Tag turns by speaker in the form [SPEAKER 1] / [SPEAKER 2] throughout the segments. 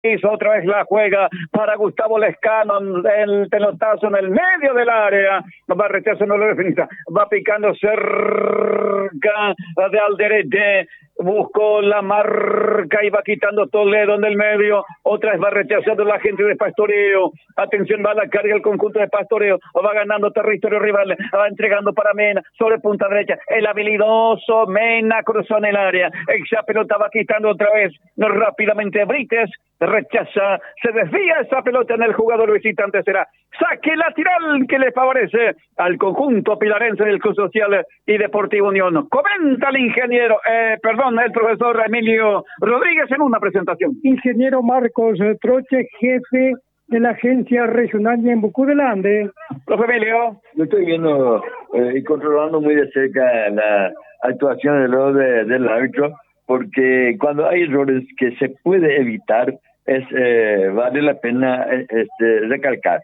[SPEAKER 1] Otra vez la juega para Gustavo Lescano, el pelotazo en el medio del área, va rechazando la defensa, va picando cerca de Alderete, buscó la marca y va quitando Toledo en el medio, otra vez va rechazando la gente de Pastoreo, atención, va a la carga el conjunto de Pastoreo, va ganando territorio rival, va entregando para Mena, sobre punta derecha, el habilidoso Mena cruzó en el área, esa pelota va quitando otra vez, rápidamente Brites, rechaza, se desvía esa pelota en el jugador visitante, será saque lateral que le favorece al conjunto pilarense del Club Social y Deportivo Unión. Comenta el ingeniero, el profesor Emilio Rodríguez en una presentación.
[SPEAKER 2] Ingeniero Marcos Troche, jefe de la agencia regional en Bucudelande.
[SPEAKER 1] Profe Emilio.
[SPEAKER 3] Yo estoy viendo y controlando muy de cerca la actuación del árbitro, porque cuando hay errores que se puede evitar, vale la pena recalcar.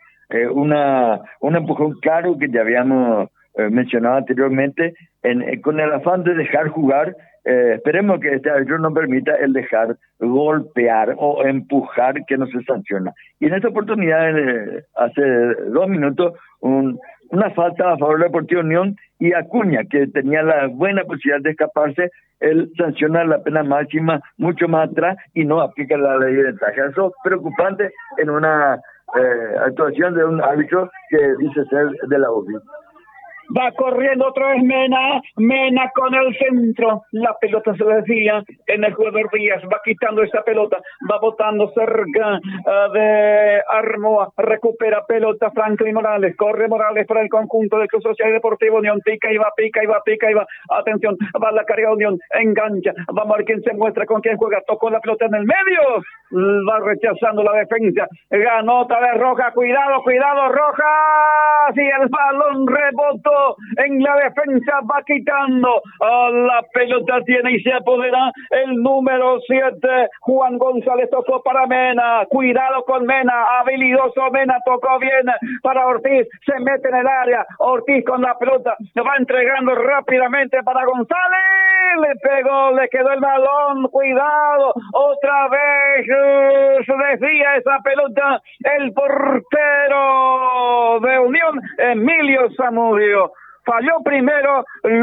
[SPEAKER 3] Un empujón claro que ya habíamos mencionado anteriormente, con el afán de dejar jugar. Esperemos que este árbitro no permita el dejar golpear o empujar, que no se sanciona. Y en esta oportunidad, hace 2 minutos, una falta a favor de Deportivo Unión, y Acuña, que tenía la buena posibilidad de escaparse, él sanciona la pena máxima mucho más atrás y no aplica la ley de ventaja. Eso es preocupante en una actuación de un árbitro que dice ser de la UBI.
[SPEAKER 1] Va corriendo otra vez Mena con el centro, la pelota se desvía en el jugador Díaz, va quitando esa pelota, va botando cerca de Armoa, recupera pelota Franklin Morales, corre Morales para el conjunto del Club Social y Deportivo Unión, pica y va, atención, va la carga Unión, engancha, va a ver quién se muestra, con quién juega, tocó la pelota en el medio, va rechazando la defensa, ganó otra vez Roja, cuidado Roja, si el balón rebotó en la defensa, va quitando la pelota, tiene y se apodera el número 7, Juan González, tocó para Mena, cuidado con Mena, habilidoso Mena, tocó bien para Ortiz, se mete en el área, Ortiz con la pelota, se va entregando rápidamente para González, le pegó, le quedó el balón, cuidado, otra vez se desvía esa pelota, el portero de Unión, Emilio Zamudio. Falló primero,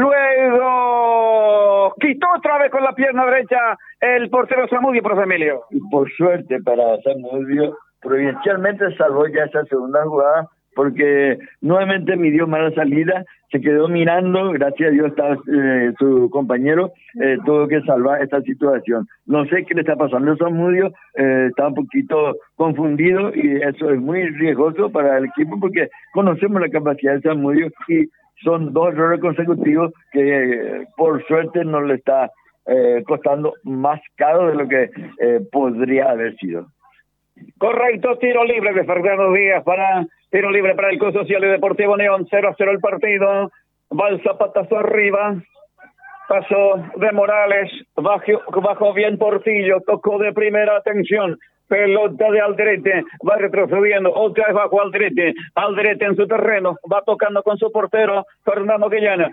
[SPEAKER 1] luego quitó otra vez con la pierna derecha el portero Zamudio, profe Emilio.
[SPEAKER 3] Y por suerte para Zamudio, providencialmente salvó ya esa segunda jugada, porque nuevamente midió mala salida, se quedó mirando, gracias a Dios estaba su compañero, tuvo que salvar esta situación. No sé qué le está pasando a Zamudio, está un poquito confundido y eso es muy riesgoso para el equipo, porque conocemos la capacidad de Zamudio y son 2 errores consecutivos que por suerte no le está costando más caro de lo que podría haber sido.
[SPEAKER 1] Correcto, tiro libre de Fernando Díaz tiro libre para el Club Social y Deportivo Unión, 0-0 el partido, va el zapatazo arriba, pasó de Morales, bajó bien Portillo, tocó de primera, atención, pelota de Alderete, va retrocediendo, otra vez bajo Alderete en su terreno, va tocando con su portero, Fernando Guillén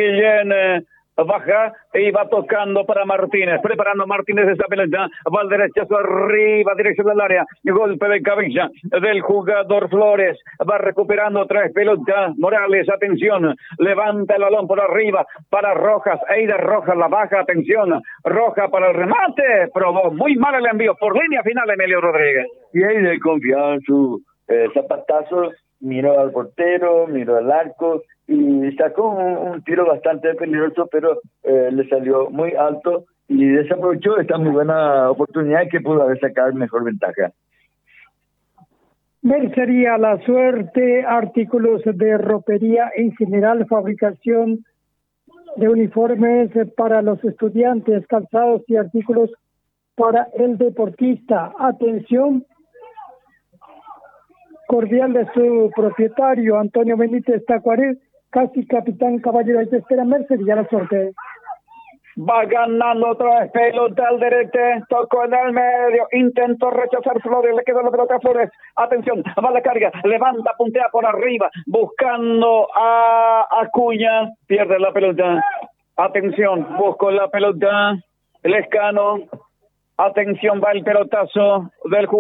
[SPEAKER 1] baja y va tocando para Martínez, preparando Martínez esa pelota, va al derechazo arriba, dirección del área, golpe de cabeza del jugador Flores, va recuperando otra vez pelota, Morales, atención, levanta el balón por arriba para Rojas, Eider Rojas la baja, atención, Rojas para el remate, probó muy mal el envío, por línea final Emilio Rodríguez.
[SPEAKER 3] Y Eider confiado en su zapatazo, miró al portero, miró al arco y sacó un tiro bastante peligroso, pero le salió muy alto y desaprovechó esta muy buena oportunidad que pudo haber sacado mejor ventaja.
[SPEAKER 2] Mercería La Suerte, artículos de ropería en general, fabricación de uniformes para los estudiantes, calzados y artículos para el deportista. Atención cordial de su propietario, Antonio Benítez Tacuarí, casi capitán caballero. Ahí te espera Mercería La Suerte.
[SPEAKER 1] Va ganando otra vez pelota al derecho, tocó en el medio, intentó rechazar Flores, le quedó la pelota a Flores, atención, va la carga, levanta, puntea por arriba, buscando a Acuña, pierde la pelota, atención, buscó la pelota, Lescano, Atención, va el pelotazo del jugador.